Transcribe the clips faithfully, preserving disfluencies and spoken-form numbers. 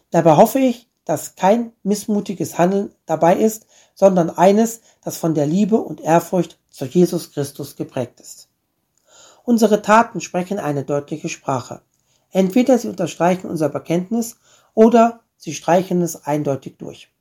Dabei hoffe ich, dass kein missmutiges Handeln dabei ist, sondern eines, das von der Liebe und Ehrfurcht zu Jesus Christus geprägt ist. Unsere Taten sprechen eine deutliche Sprache. Entweder sie unterstreichen unser Bekenntnis oder sie streichen es eindeutig durch.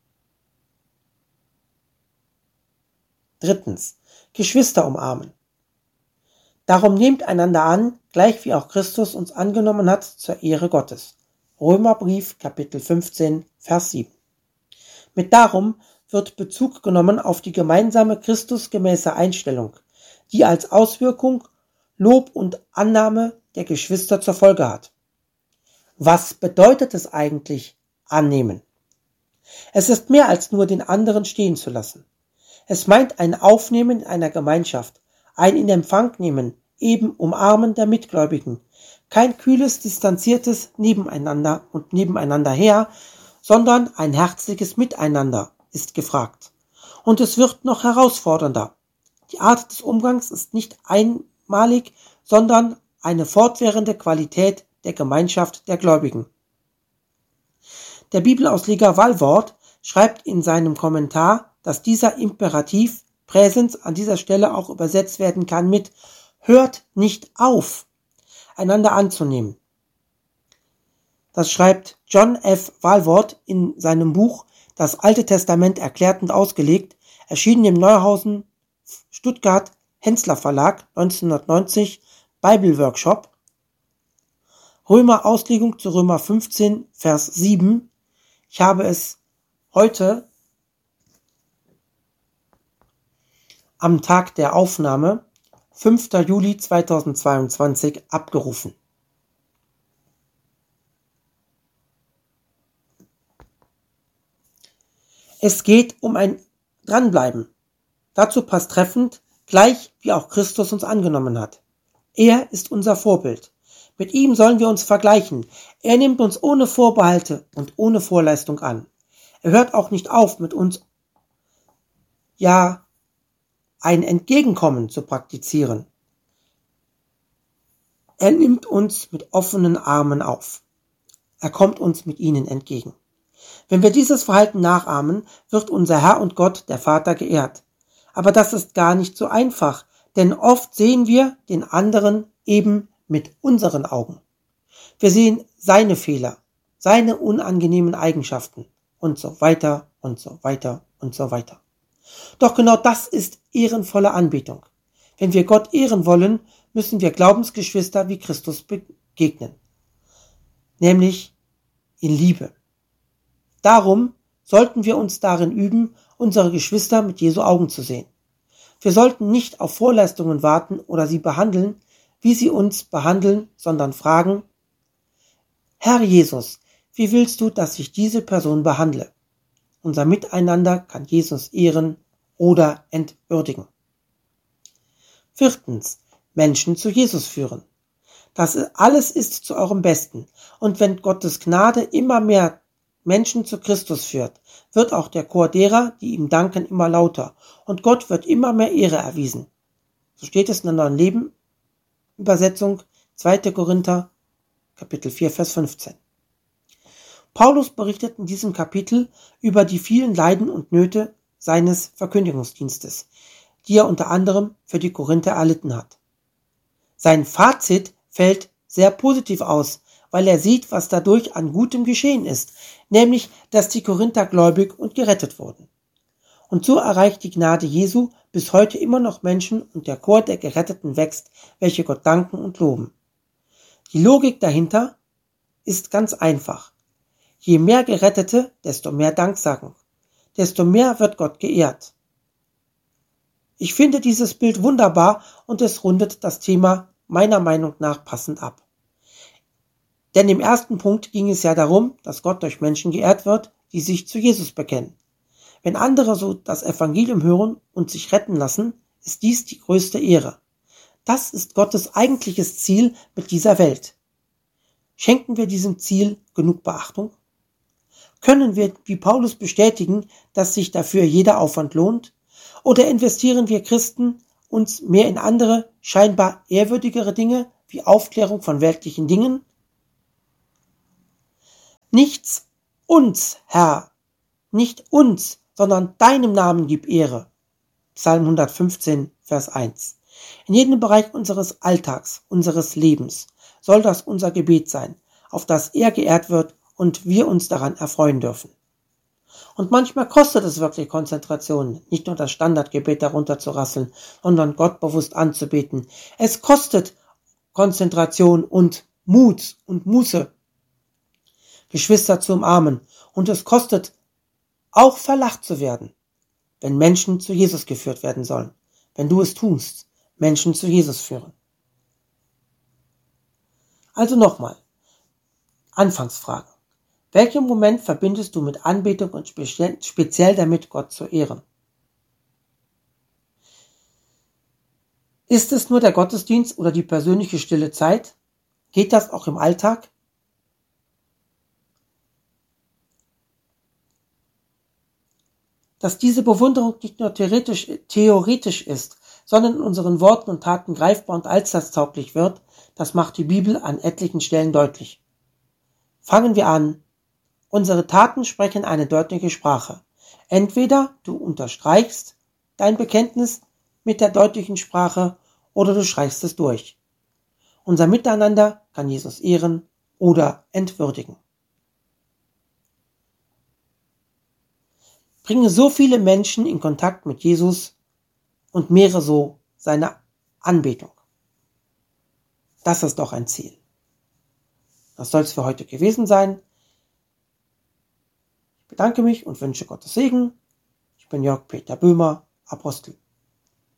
Drittens. Geschwister umarmen. Darum nehmt einander an, gleich wie auch Christus uns angenommen hat, zur Ehre Gottes. Römerbrief, Kapitel fünfzehn, Vers sieben. Mit darum wird Bezug genommen auf die gemeinsame christusgemäße Einstellung, die als Auswirkung Lob und Annahme der Geschwister zur Folge hat. Was bedeutet es eigentlich, annehmen? Es ist mehr als nur den anderen stehen zu lassen. Es meint ein Aufnehmen in einer Gemeinschaft, ein in Empfang nehmen, eben Umarmen der Mitgläubigen. Kein kühles, distanziertes Nebeneinander und nebeneinander her, sondern ein herzliches Miteinander ist gefragt. Und es wird noch herausfordernder. Die Art des Umgangs ist nicht einmalig, sondern eine fortwährende Qualität der Gemeinschaft der Gläubigen. Der Bibelausleger Wallwort schreibt in seinem Kommentar, dass dieser Imperativ Präsens an dieser Stelle auch übersetzt werden kann mit hört nicht auf, einander anzunehmen. Das schreibt John F. Wallwort in seinem Buch Das Alte Testament erklärt und ausgelegt, erschienen im Neuhausen Stuttgart Hensler Verlag neunzehnhundertneunzig, Bible Workshop. Römer Auslegung zu Römer fünfzehn, Vers sieben. Ich habe es heute am Tag der Aufnahme, fünfter Juli zweitausendzweiundzwanzig, abgerufen. Es geht um ein Dranbleiben. Dazu passt treffend, gleich wie auch Christus uns angenommen hat. Er ist unser Vorbild. Mit ihm sollen wir uns vergleichen. Er nimmt uns ohne Vorbehalte und ohne Vorleistung an. Er hört auch nicht auf, mit uns ja ein Entgegenkommen zu praktizieren. Er nimmt uns mit offenen Armen auf. Er kommt uns mit ihnen entgegen. Wenn wir dieses Verhalten nachahmen, wird unser Herr und Gott, der Vater, geehrt. Aber das ist gar nicht so einfach, denn oft sehen wir den anderen eben mit unseren Augen. Wir sehen seine Fehler, seine unangenehmen Eigenschaften und so weiter und so weiter und so weiter. Doch genau das ist ehrenvolle Anbetung. Wenn wir Gott ehren wollen, müssen wir Glaubensgeschwister wie Christus begegnen, nämlich in Liebe. Darum sollten wir uns darin üben, unsere Geschwister mit Jesu Augen zu sehen. Wir sollten nicht auf Vorleistungen warten oder sie behandeln, wie sie uns behandeln, sondern fragen, Herr Jesus, wie willst du, dass ich diese Person behandle? Unser Miteinander kann Jesus ehren oder entwürdigen. Viertens, Menschen zu Jesus führen. Das alles ist zu eurem Besten. Und wenn Gottes Gnade immer mehr Menschen zu Christus führt, wird auch der Chor derer, die ihm danken, immer lauter. Und Gott wird immer mehr Ehre erwiesen. So steht es in der Neuen Leben Übersetzung, zweiter Korinther, Kapitel vier, Vers fünfzehn. Paulus berichtet in diesem Kapitel über die vielen Leiden und Nöte seines Verkündigungsdienstes, die er unter anderem für die Korinther erlitten hat. Sein Fazit fällt sehr positiv aus, weil er sieht, was dadurch an Gutem geschehen ist, nämlich, dass die Korinther gläubig und gerettet wurden. Und so erreicht die Gnade Jesu bis heute immer noch Menschen und der Chor der Geretteten wächst, welche Gott danken und loben. Die Logik dahinter ist ganz einfach. Je mehr Gerettete, desto mehr Danksagung, desto mehr wird Gott geehrt. Ich finde dieses Bild wunderbar und es rundet das Thema meiner Meinung nach passend ab. Denn im ersten Punkt ging es ja darum, dass Gott durch Menschen geehrt wird, die sich zu Jesus bekennen. Wenn andere so das Evangelium hören und sich retten lassen, ist dies die größte Ehre. Das ist Gottes eigentliches Ziel mit dieser Welt. Schenken wir diesem Ziel genug Beachtung? Können wir wie Paulus bestätigen, dass sich dafür jeder Aufwand lohnt? Oder investieren wir Christen uns mehr in andere, scheinbar ehrwürdigere Dinge, wie Aufklärung von weltlichen Dingen? Nichts uns, Herr, nicht uns, sondern deinem Namen gib Ehre. Psalm hundertfünfzehn, Vers eins. In jedem Bereich unseres Alltags, unseres Lebens soll das unser Gebet sein, auf das er geehrt wird und wir uns daran erfreuen dürfen. Und manchmal kostet es wirklich Konzentration, nicht nur das Standardgebet darunter zu rasseln, sondern Gott bewusst anzubeten. Es kostet Konzentration und Mut und Muße, Geschwister zu umarmen. Und es kostet auch verlacht zu werden, wenn Menschen zu Jesus geführt werden sollen. Wenn du es tust, Menschen zu Jesus führen. Also nochmal, Anfangsfrage. Welchen Moment verbindest du mit Anbetung und speziell damit, Gott zu ehren? Ist es nur der Gottesdienst oder die persönliche stille Zeit? Geht das auch im Alltag? Dass diese Bewunderung nicht nur theoretisch, theoretisch ist, sondern in unseren Worten und Taten greifbar und alltagstauglich wird, das macht die Bibel an etlichen Stellen deutlich. Fangen wir an. Unsere Taten sprechen eine deutliche Sprache. Entweder du unterstreichst dein Bekenntnis mit der deutlichen Sprache oder du streichst es durch. Unser Miteinander kann Jesus ehren oder entwürdigen. Bringe so viele Menschen in Kontakt mit Jesus und mehre so seine Anbetung. Das ist doch ein Ziel. Das soll es für heute gewesen sein. Ich bedanke mich und wünsche Gottes Segen. Ich bin Jörg Peter Böhmer, Apostel.